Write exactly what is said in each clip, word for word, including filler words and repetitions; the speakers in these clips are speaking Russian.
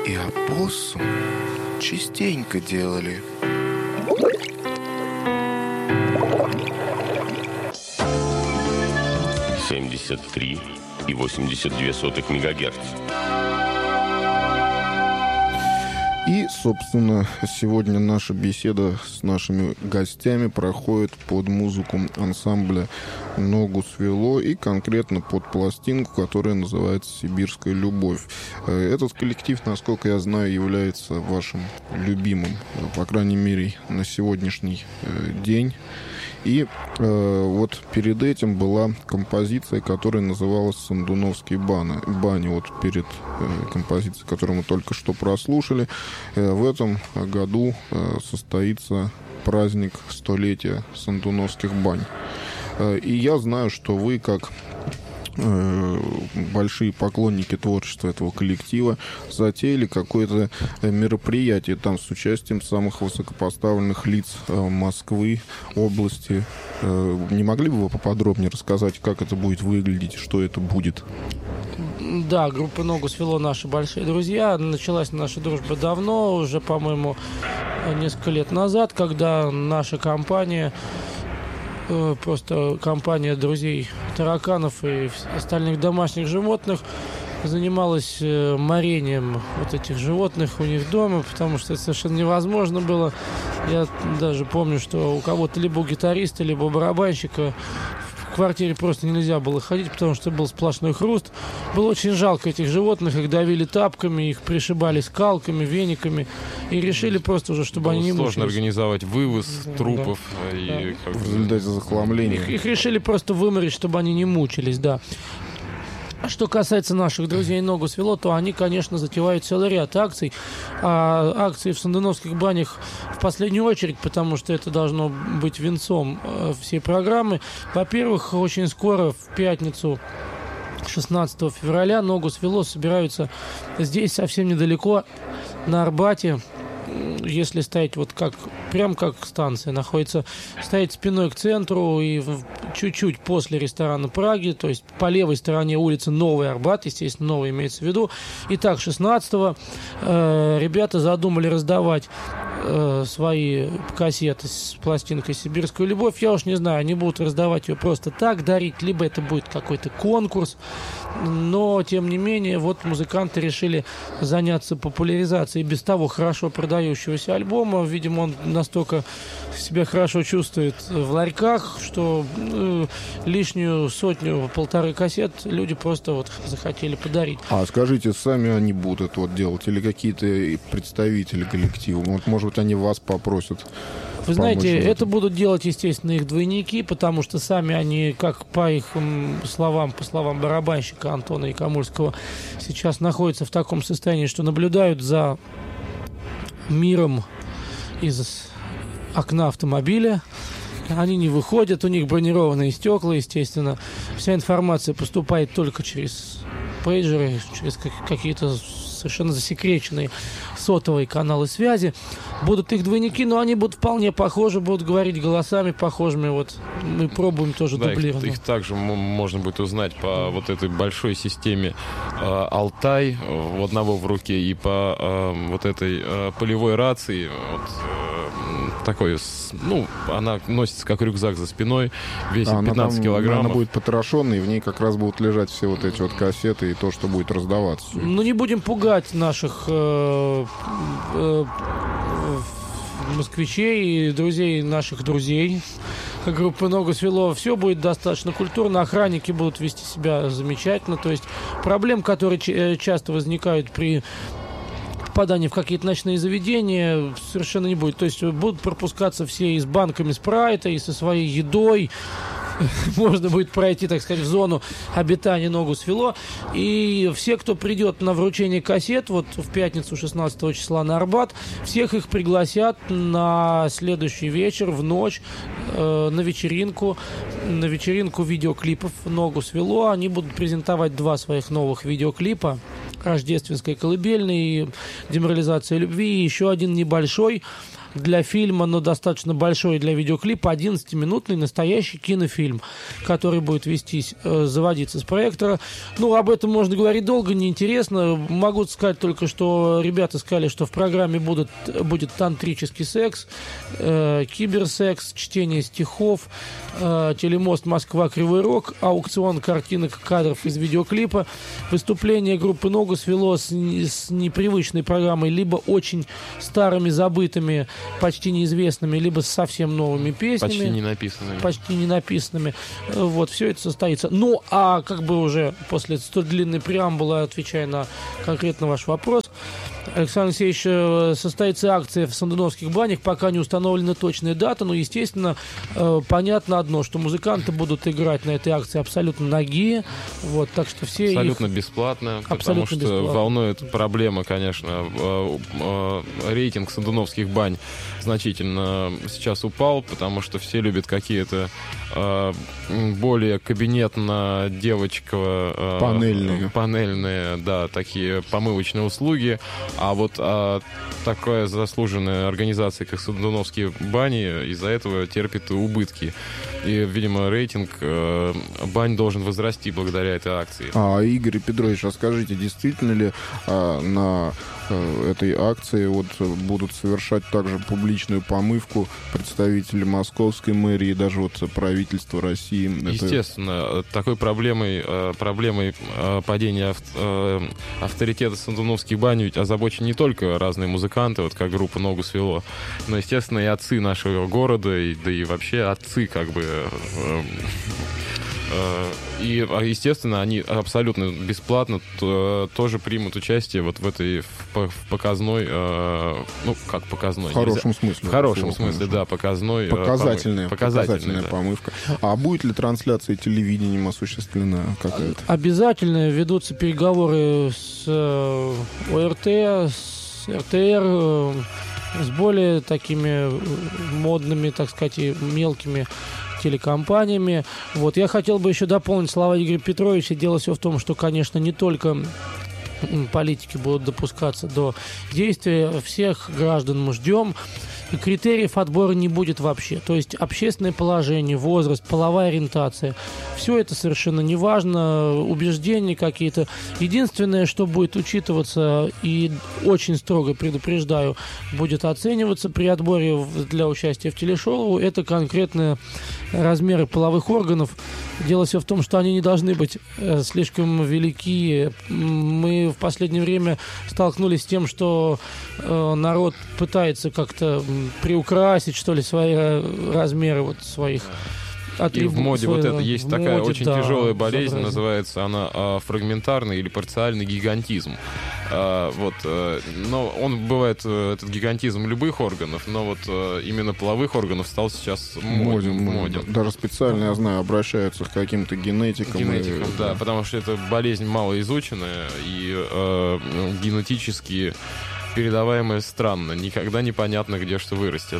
и опоссум частенько делали. семьдесят три и восемьдесят две сотых мегагерц. И, собственно, сегодня наша беседа с нашими гостями проходит под музыку ансамбля «Ногу свело» и конкретно под пластинку, которая называется «Сибирская любовь». Этот коллектив, насколько я знаю, является вашим любимым, по крайней мере, на сегодняшний день. И э, вот перед этим была композиция, которая называлась «Сандуновские баны». бани». Вот перед э, композицией, которую мы только что прослушали, э, в этом году э, состоится праздник столетия Сандуновских бань. Э, и я знаю, что вы, как большие поклонники творчества этого коллектива, затеяли какое-то мероприятие там с участием самых высокопоставленных лиц Москвы, области. Не могли бы вы поподробнее рассказать, как это будет выглядеть, что это будет? Да, группа «Ногу свело» наши большие друзья. Началась наша дружба давно, уже, по-моему, несколько лет назад, когда наша компания, просто компания друзей тараканов и остальных домашних животных, занималась морением вот этих животных у них дома, потому что это совершенно невозможно было. Я даже помню, что у кого-то либо у гитариста, либо у барабанщика в квартире просто нельзя было ходить, потому что был сплошной хруст. Было очень жалко этих животных, их давили тапками, их пришибали скалками, вениками, и решили просто уже, чтобы было они не мучились. Сложно организовать вывоз да, трупов. Да, и да. Как в результате захламления. Их, их решили просто выморить, чтобы они не мучились, да. А что касается наших друзей «Ногу свело», то они, конечно, затевают целый ряд акций. А акции в Сандуновских банях в последнюю очередь, потому что это должно быть венцом всей программы. Во-первых, очень скоро, в пятницу, шестнадцатого февраля, «Ногу свело» собираются здесь, совсем недалеко, на Арбате. Если стоять вот как, прям как станция находится, стоять спиной к центру и в, чуть-чуть после ресторана Праги, то есть по левой стороне улицы Новый Арбат, естественно, новый имеется в виду. Итак, шестнадцатого э, ребята задумали раздавать э, свои кассеты с пластинкой «Сибирская любовь». Я уж не знаю, они будут раздавать ее просто так, дарить, либо это будет какой-то конкурс. Но, тем не менее, вот музыканты решили заняться популяризацией без того хорошо продающегося альбома. Видимо, он настолько себя хорошо чувствует в ларьках, что э, лишнюю сотню-полторы кассет люди просто вот захотели подарить. А скажите, сами они будут это вот делать или какие-то представители коллектива? Вот, может быть, они вас попросят? Вы знаете, это будут делать, естественно, их двойники, потому что сами они, как по их словам, по словам барабанщика Антона Якомульского, сейчас находятся в таком состоянии, что наблюдают за миром из окна автомобиля. Они не выходят, у них бронированные стекла, естественно. Вся информация поступает только через пейджеры, через какие-то совершенно засекреченные сотовые каналы связи. Будут их двойники, но они будут вполне похожи, будут говорить голосами похожими. Вот мы пробуем тоже да, дублировать. Их, их также можно будет узнать по вот этой большой системе э, Алтай, у одного в руке, и по э, вот этой э, полевой рации. Вот, э, такой, ну, она носится как рюкзак за спиной, весит а, пятнадцать она, килограммов. Она будет потрошенной, и в ней как раз будут лежать все вот эти вот кассеты и то, что будет раздаваться. Ну, не будем пугать наших э, э, москвичей и друзей наших друзей. Как группа «Ногу свело», все будет достаточно культурно, охранники будут вести себя замечательно. То есть проблем, которые ч- часто возникают при попадании в какие-то ночные заведения, совершенно не будет. То есть будут пропускаться все и с банками спрайта, и со своей едой. Можно будет пройти, так сказать, в зону обитания «Ногу свело». И все, кто придет на вручение кассет, вот в пятницу шестнадцатого числа на Арбат, всех их пригласят на следующий вечер, в ночь, э, на вечеринку, на вечеринку видеоклипов «Ногу свело». Они будут презентовать два своих новых видеоклипа: «Рождественская колыбельная» и «Деморализация любви», и еще один небольшой, для фильма, но достаточно большой для видеоклипа, одиннадцатиминутный настоящий кинофильм, который будет вестись, э, заводиться с проектора. Ну, об этом можно говорить долго, неинтересно. Могу сказать только, что ребята сказали, что в программе будут, будет тантрический секс, э, киберсекс, чтение стихов, э, телемост «Москва. Кривой Рог», аукцион картинок, кадров из видеоклипа, выступление группы «Ногу свело» с, с непривычной программой, либо очень старыми, забытыми, почти неизвестными, либо с совсем новыми песнями. Почти не написанными. Почти не написанными. Вот, все это состоится. Ну, а как бы уже после столь длинной преамбулы, отвечая на конкретно ваш вопрос, Александр Алексеевич, состоится акция в Сандуновских банях, пока не установлена точная дата, но, естественно, понятно одно, что музыканты будут играть на этой акции абсолютно нагие, вот, так что все абсолютно их... бесплатно, абсолютно потому что бесплатно. волнует проблема, конечно, рейтинг Сандуновских бань значительно сейчас упал, потому что все любят какие-то более кабинетно девочково панельные. панельные, да, такие помывочные услуги. А вот а, такая заслуженная организация, как Сандуновские бани, из-за этого терпит убытки. И, видимо, рейтинг э, бань должен возрасти благодаря этой акции. А, Игорь Петрович, а скажите, действительно ли а, на а, этой акции вот будут совершать также публичную помывку представители московской мэрии и даже вот правительства России? Естественно, Это... такой проблемой, проблемой падения авторитета Сандуновских бань ведь озабочены не только разные музыканты, вот как группа «Ногу свело», но, естественно, и отцы нашего города, и, да и вообще отцы, как бы. И, естественно, они абсолютно бесплатно тоже примут участие вот в этой в показной, ну, как показной? В хорошем Нельзя... смысле. В хорошем слова, смысле, конечно. да, показной. Показательная, показательная, показательная да. помывка. А будет ли трансляция телевидением осуществлена какая-то? Обязательно ведутся переговоры с ОРТ, с РТР, с более такими модными, так сказать, и мелкими телекомпаниями. Вот. Я хотел бы еще дополнить слова Игоря Петровича. Дело все в том, что, конечно, не только политики будут допускаться до действия, всех граждан мы ждем. И критериев отбора не будет вообще. То есть общественное положение, возраст, половая ориентация. Все это совершенно не важно, убеждения какие-то. Единственное, что будет учитываться и очень строго предупреждаю, будет оцениваться при отборе для участия в телешоу, это конкретные размеры половых органов. Дело все в том, что они не должны быть э, слишком велики. Мы в последнее время столкнулись с тем, что э, народ пытается как-то приукрасить, что ли, свои размеры вот своих атрибутов. И в моде вот это есть такая моде, очень да, тяжелая болезнь, безобразие. Называется она а, фрагментарный или парциальный гигантизм. А, вот, а, но он бывает, этот гигантизм любых органов, но вот а, именно половых органов стал сейчас моден. Моден, моден. Даже специально, я знаю, обращаются к каким-то генетикам. Генетикам, и... да, потому что это болезнь малоизученная и а, генетически передаваемое странно. Никогда непонятно, где что вырастет.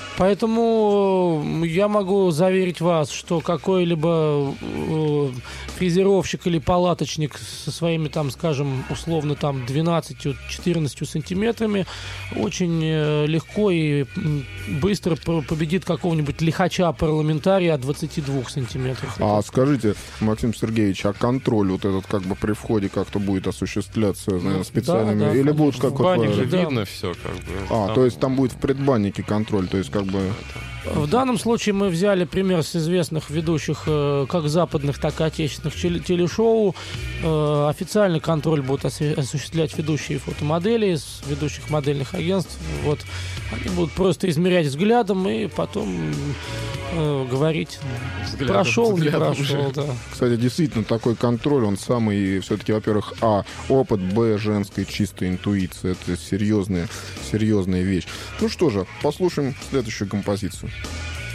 Поэтому я могу заверить вас, что какой-либо э, фрезеровщик или палаточник со своими, там, скажем, условно, там, двенадцатью-четырнадцатью сантиметрами очень э, легко и быстро победит какого-нибудь лихача-парламентария от двадцати двух сантиметров. А скажите, Максим Сергеевич, а контроль вот этот как бы при входе как-то будет осуществляться, наверное, специальными? Да, да, или конечно. будут как В бане вот... же да. видно все, как бы. А, Там- то есть там будет в предбаннике контроль, то есть как бы... В данном случае мы взяли пример с известных ведущих э, как западных, так и отечественных теле- телешоу. Э, официальный контроль будут осу- осуществлять ведущие фотомодели из ведущих модельных агентств. Вот. Они будут просто измерять взглядом и потом э, говорить, Взглядом, прошел, не взглядом прошел. уже. Да. Кстати, действительно, такой контроль, он самый, все-таки, во-первых, а, опыт, б, женская чистая интуиция. Это серьезная, серьезная вещь. Ну что же, послушаем следующую композицию.